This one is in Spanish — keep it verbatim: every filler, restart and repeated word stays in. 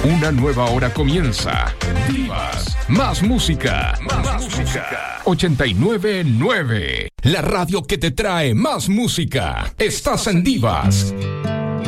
Una nueva hora comienza. Divas, más música, más, más música. ochenta y nueve punto nueve, la radio que te trae más música. Estás en Divas.